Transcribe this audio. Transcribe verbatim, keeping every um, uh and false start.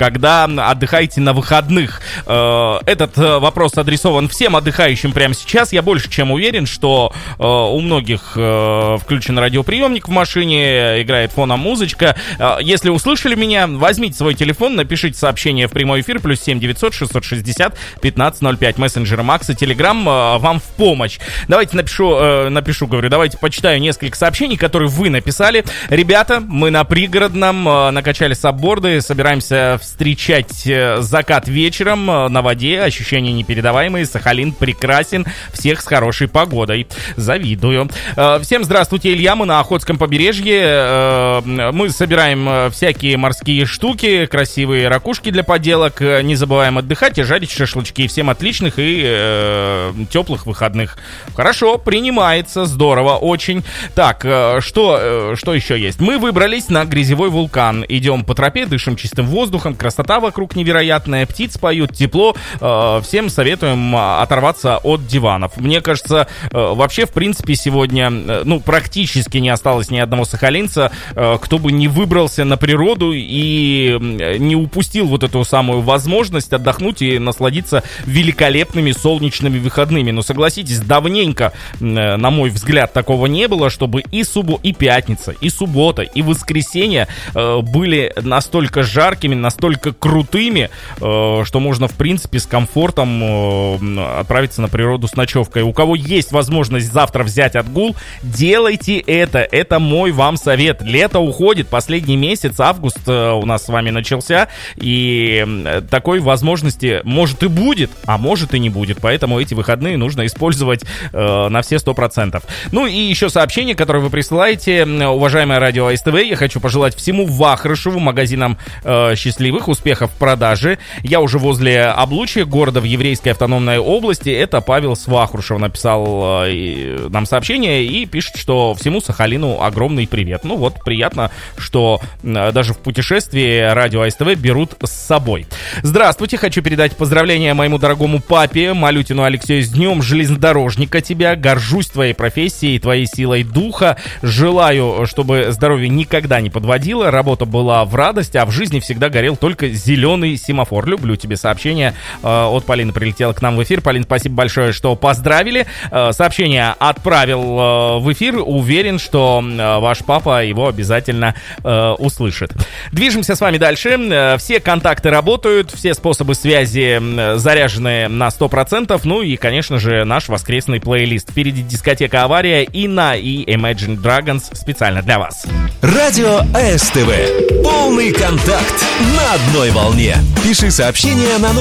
когда отдыхаете на выходных? Этот вопрос адресован всем отдыхающим прямо сейчас. Я больше чем уверен, что у многих включен радиоприемник в машине, играет фоном музычка. Если услышали меня, возьмите свой телефон, напишите сообщение в прямой эфир, плюс семь девятьсот шестьсот шестьдесят пятнадцать ноль пять, мессенджер Макса, Телеграм вам в помощь. Давайте напишу, напишу, говорю, давайте почитаю несколько сообщений, которые вы написали. Ребята, мы на Пригородном, накачали сабборды, собираемся встречать закат вечером на воде, ощущения непередаваемые, Сахалин прекрасен, всех с хорошей погодой. Завидую. Всем здравствуйте, Илья, мы на Охотском побережье, мы собираем всякие морские штуки, красивые ракушки для поделок, не забываем отдыхать и жарить шашлычки. Всем отличных и э, теплых выходных. Хорошо, принимается, здорово, очень. Так, э, что, э, что еще есть? Мы выбрались на грязевой вулкан, идем по тропе, дышим чистым воздухом, красота вокруг невероятная, птиц поют, тепло. Э, всем советуем оторваться от диванов. Мне кажется, э, вообще, в принципе, сегодня, э, ну, практически не осталось ни одного сахалинца, э, кто бы не выбрался на природу и не упустил вот эту самую возможность отдохнуть и насладиться великолепными солнечными выходными. Но согласитесь, давненько, на мой взгляд, такого не было, чтобы и суббота, и пятница, и суббота, и воскресенье э, были настолько жаркими, настолько крутыми, э, что можно, в принципе, с комфортом э, отправиться на природу с ночевкой. У кого есть возможность завтра взять отгул, делайте это. Это мой вам совет. Лето уходит, последний месяц, август э, у нас с вами начался, и э, такой возможности может и будет, а может и не будет. Поэтому эти выходные нужно использовать э, на все сто процентов. Ну и еще сообщение, которое вы присылаете. Уважаемое радио СТВ, я хочу пожелать всему Вахрушеву, магазинам э, счастливых успехов в продаже. Я уже возле Облучья, города в Еврейской автономной области. Это Павел с Вахрушева написал э, нам сообщение и пишет, что всему Сахалину огромный привет. Ну вот, приятно, что э, даже в путешествии радио СТВ берут с собой. Здравствуйте, хочу передать поздравления моему дорогому папе Малютину Алексею с днем железнодорожника тебя. Горжусь твоей профессией, твоей силой духа. Желаю, чтобы здоровье никогда не подводило, работа была в радость, а в жизни всегда горел только зеленый семафор. Люблю тебе. Сообщение э, от Полины прилетело к нам в эфир. Полин, спасибо большое, что поздравили. Э, сообщение отправил э, в эфир. Уверен, что э, ваш папа его обязательно э, услышит. Движемся с вами дальше. Э, все контакты работают, все способы связи э, заряжены на сто процентов. Ну и, конечно же, наш воскресный плейлист. Впереди дискотека «Авария», Инна и Imagine Dragons специально для вас. Радио СТВ. Полный контакт на одной волне. Пиши сообщение на